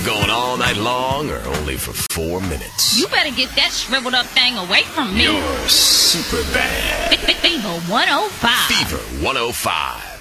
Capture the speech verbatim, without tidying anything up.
Going all night long or only for four minutes? You better get that shriveled up thing away from me. You're super bad. Fever one oh five. Fever one oh five.